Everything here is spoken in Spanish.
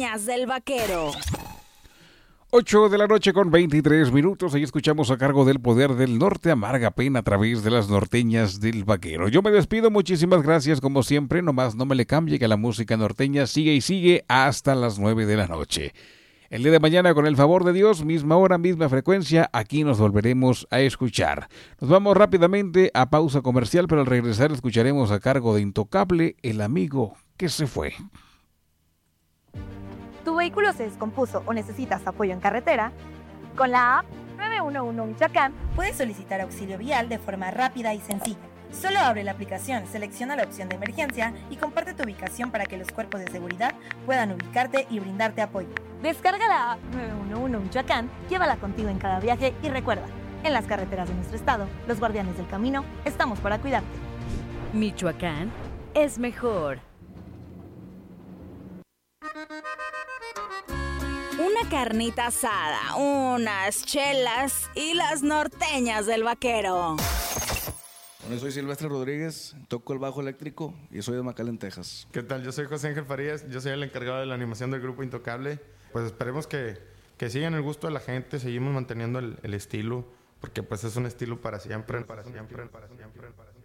norteñas del vaquero. 8 de la noche con 23 minutos. Ahí escuchamos a cargo del Poder del Norte, Amarga Pena, a través de las norteñas del vaquero. Yo me despido, muchísimas gracias como siempre. Nomás no me le cambie, que la música norteña sigue y sigue hasta las 9 de la noche. El día de mañana, con el favor de Dios, misma hora, misma frecuencia, aquí nos volveremos a escuchar. Nos vamos rápidamente a pausa comercial, pero al regresar escucharemos a cargo de Intocable, el amigo que se fue. ¿Tu vehículo se descompuso o necesitas apoyo en carretera? Con la app 911 Michoacán puedes solicitar auxilio vial de forma rápida y sencilla. Solo abre la aplicación, selecciona la opción de emergencia y comparte tu ubicación para que los cuerpos de seguridad puedan ubicarte y brindarte apoyo. Descarga la app 911 Michoacán, llévala contigo en cada viaje y recuerda, en las carreteras de nuestro estado, los guardianes del camino, estamos para cuidarte. Michoacán es mejor. Una carnita asada, unas chelas y las norteñas del vaquero. Bueno, soy Silvestre Rodríguez, toco el bajo eléctrico y soy de McAllen, Texas. ¿Qué tal? Yo soy José Ángel Farías, yo soy el encargado de la animación del grupo Intocable. Pues esperemos que sigan el gusto de la gente, seguimos manteniendo el estilo, porque pues es un estilo para siempre, para siempre, para siempre, para siempre.